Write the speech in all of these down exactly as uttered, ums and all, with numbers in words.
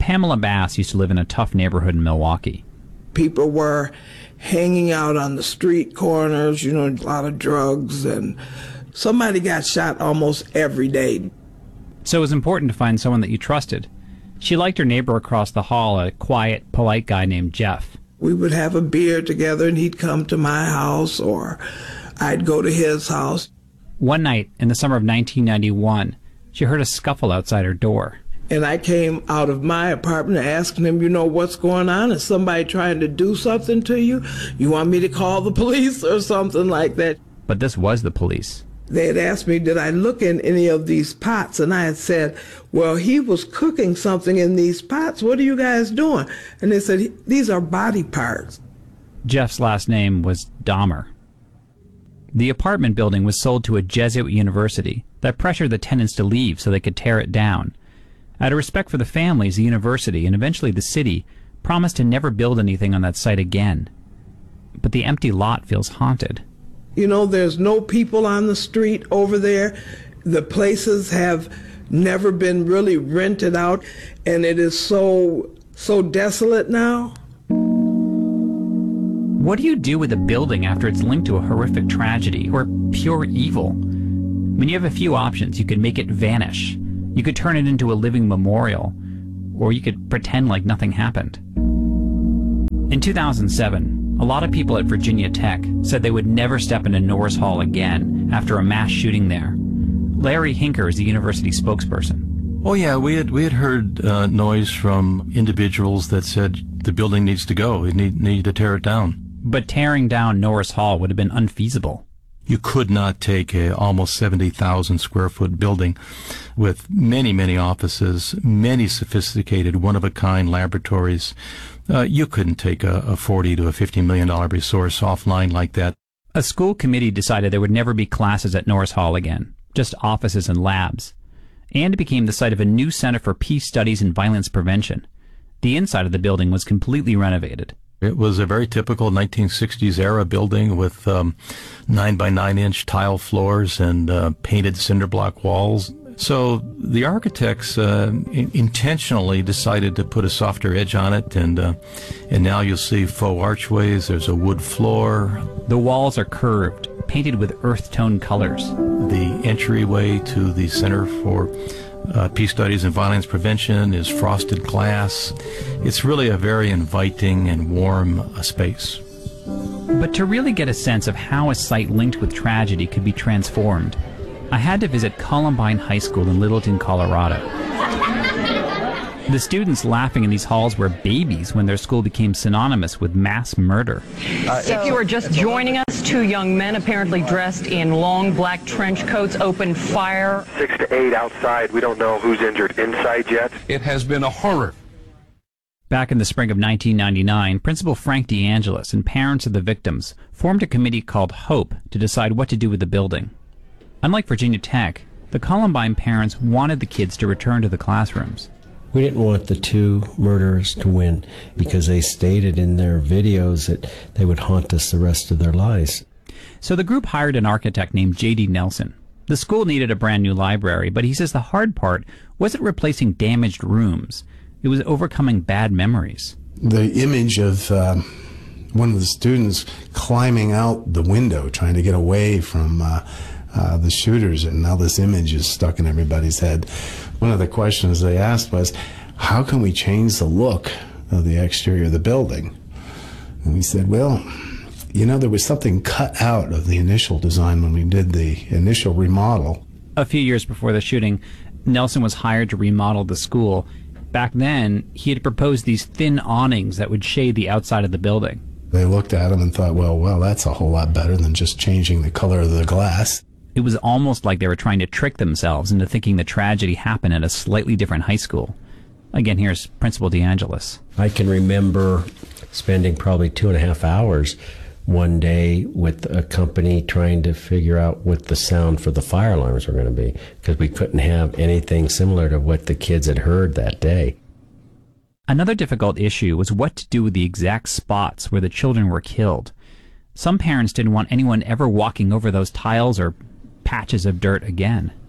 Pamela Bass used to live in a tough neighborhood in Milwaukee. People were hanging out on the street corners, you know, a lot of drugs, and somebody got shot almost every day. So it was important to find someone that you trusted. She liked her neighbor across the hall, a quiet, polite guy named Jeff. We would have a beer together, and he'd come to my house, or I'd go to his house. One night in the summer of nineteen ninety-one, she heard a scuffle outside her door. And I came out of my apartment asking him, you know, what's going on? Is somebody trying to do something to you? You want me to call the police or something like that? But this was the police. They had asked me, did I look in any of these pots? And I had said, well, he was cooking something in these pots. What are you guys doing? And they said, these are body parts. Jeff's last name was Dahmer. The apartment building was sold to a Jesuit university that pressured the tenants to leave so they could tear it down. Out of respect for the families, the university, and eventually the city, promised to never build anything on that site again. But the empty lot feels haunted. You know, there's no people on the street over there. The places have never been really rented out, and it is so, so desolate now. What do you do with a building after it's linked to a horrific tragedy or pure evil? I mean, you have a few options. You could make it vanish. You could turn it into a living memorial, or you could pretend like nothing happened. In two thousand seven, a lot of people at Virginia Tech said they would never step into Norris Hall again after a mass shooting there. Larry Hinker is the university spokesperson. Oh yeah, we had we had heard uh, noise from individuals that said the building needs to go. We need need to tear it down. But tearing down Norris Hall would have been unfeasible. You could not take a almost seventy thousand square foot building with many, many offices, many sophisticated, one-of-a-kind laboratories. Uh, you couldn't take a, a forty to a fifty million dollar resource offline like that. A school committee decided there would never be classes at Norris Hall again, just offices and labs. And it became the site of a new Center for Peace Studies and Violence Prevention. The inside of the building was completely renovated. It was a very typical nineteen sixties era building with um, nine by nine inch tile floors and uh, painted cinder block walls. So the architects uh, in- intentionally decided to put a softer edge on it, and uh, and now you'll see faux archways. There's a wood floor. The walls are curved, painted with earth tone colors. The entryway to the Center for Uh, Peace Studies and Violence Prevention is frosted glass. It's really a very inviting and warm uh, space. But to really get a sense of how a site linked with tragedy could be transformed, I had to visit Columbine High School in Littleton, Colorado. The students laughing in these halls were babies when their school became synonymous with mass murder. Uh, if you are just joining us, two young men apparently dressed in long black trench coats opened fire. Six to eight outside. We don't know who's injured inside yet. It has been a horror. Back in the spring of nineteen ninety-nine, Principal Frank DeAngelis and parents of the victims formed a committee called HOPE to decide what to do with the building. Unlike Virginia Tech, the Columbine parents wanted the kids to return to the classrooms. We didn't want the two murderers to win because they stated in their videos that they would haunt us the rest of their lives. So the group hired an architect named J D Nelson. The school needed a brand new library, but he says the hard part wasn't replacing damaged rooms. It was overcoming bad memories. The image of uh, one of the students climbing out the window, trying to get away from uh, uh, the shooters, and now this image is stuck in everybody's head. One of the questions they asked was, how can we change the look of the exterior of the building? And we said, well, you know, there was something cut out of the initial design when we did the initial remodel. A few years before the shooting, Nelson was hired to remodel the school. Back then, he had proposed these thin awnings that would shade the outside of the building. They looked at him and thought, well, well, that's a whole lot better than just changing the color of the glass. It was almost like they were trying to trick themselves into thinking the tragedy happened at a slightly different high school. Again, here's Principal DeAngelis. I can remember spending probably two and a half hours one day with a company trying to figure out what the sound for the fire alarms were going to be, because we couldn't have anything similar to what the kids had heard that day. Another difficult issue was what to do with the exact spots where the children were killed. Some parents didn't want anyone ever walking over those tiles or patches of dirt again.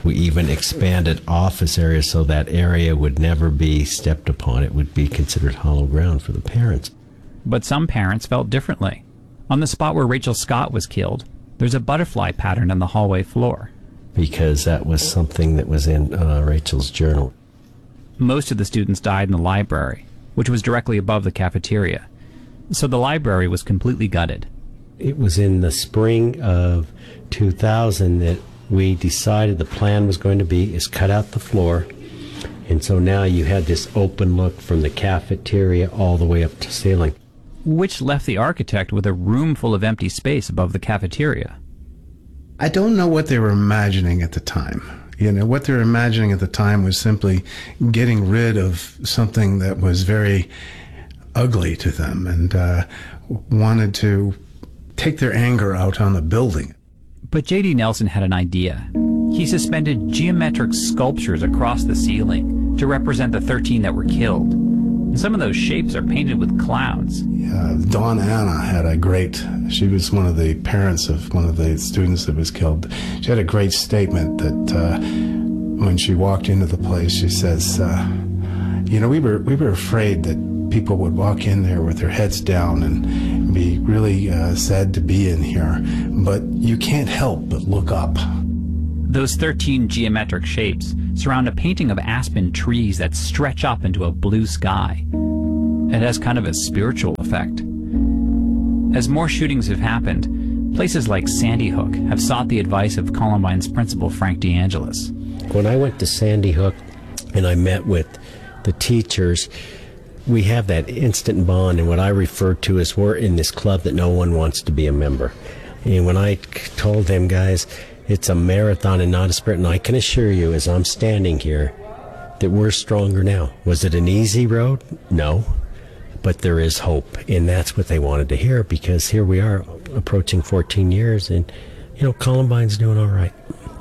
We even expanded office areas so that area would never be stepped upon. It would be considered hollow ground for the parents. But some parents felt differently. On the spot where Rachel Scott was killed, there's a butterfly pattern on the hallway floor. Because that was something that was in uh, Rachel's journal. Most of the students died in the library, which was directly above the cafeteria. So the library was completely gutted. It was in the spring of two thousand that we decided the plan was going to be is cut out the floor. And so now you had this open look from the cafeteria all the way up to ceiling. Which left the architect with a room full of empty space above the cafeteria. I don't know what they were imagining at the time. You know, what they were imagining at the time was simply getting rid of something that was very ugly to them and uh, wanted to take their anger out on the building. But J D Nelson had an idea. He suspended geometric sculptures across the ceiling to represent the thirteen that were killed. And some of those shapes are painted with clouds. Uh, Dawn Anna had a great, she was one of the parents of one of the students that was killed. She had a great statement that uh, when she walked into the place, she says, uh, you know, we were, we were afraid that people would walk in there with their heads down and be really uh, sad to be in here, but you can't help but look up. Those thirteen geometric shapes surround a painting of aspen trees that stretch up into a blue sky. It has kind of a spiritual effect. As more shootings have happened, places like Sandy Hook have sought the advice of Columbine's principal, Frank DeAngelis. When I went to Sandy Hook and I met with the teachers, we have that instant bond, and what I refer to as we're in this club that no one wants to be a member. And when I told them, guys, it's a marathon and not a sprint, and I can assure you, as I'm standing here, that we're stronger now. Was it an easy road? No. But there is hope, and that's what they wanted to hear, because here we are approaching fourteen years, and, you know, Columbine's doing all right.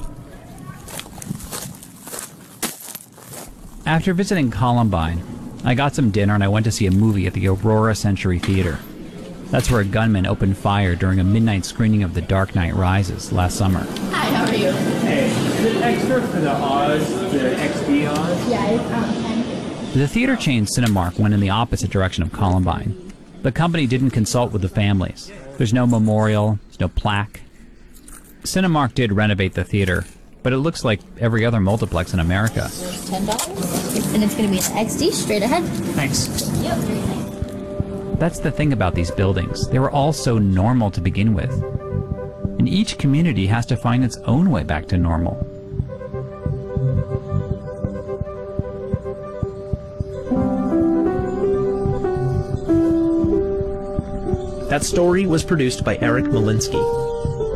After visiting Columbine, I got some dinner and I went to see a movie at the Aurora Century Theater. That's where a gunman opened fire during a midnight screening of The Dark Knight Rises last summer. Hi, how are you? Hey, is it extra for the Oz, the X D Oz? Yeah, it's um, The theater chain Cinemark went in the opposite direction of Columbine. The company didn't consult with the families. There's no memorial, there's no plaque. Cinemark did renovate the theater, but it looks like every other multiplex in America. There's ten dollars, and it's going to be an X D straight ahead. Thanks. Yep. That's the thing about these buildings. They were all so normal to begin with. And each community has to find its own way back to normal. That story was produced by Eric Malinsky.